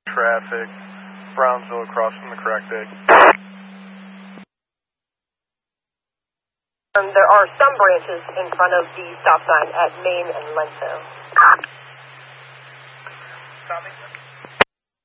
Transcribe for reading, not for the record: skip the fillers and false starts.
Traffic, Brownsville across from the correct day. There are some branches in front of the stop sign at Main and Lenso. Copy.